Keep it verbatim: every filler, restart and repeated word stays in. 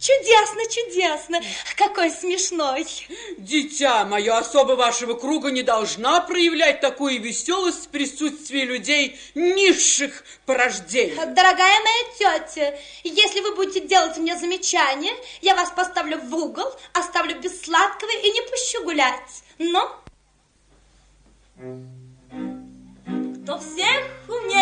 Чудесно, чудесно. Какой смешной. Дитя мое, особо вашего круга не должна проявлять такую веселость в присутствии людей низших по рождению. Дорогая моя тетя, если вы будете делать мне замечания, я вас поставлю в угол, оставлю без сладкого и не пущу гулять. Ну? Кто всех умнее?